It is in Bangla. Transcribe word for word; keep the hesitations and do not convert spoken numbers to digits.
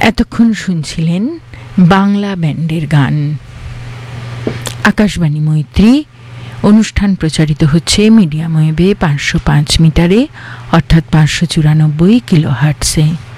এতক্ষণ শুনছিলেন বাংলা ব্যান্ডের গান। আকাশবাণী মৈত্রী অনুষ্ঠান প্রচারিত হচ্ছে মিডিয়াম ওয়েভে পাঁচশো পাঁচ মিটারে অর্থাৎ পাঁচশো চুরানব্বই কিলো হার্টসে।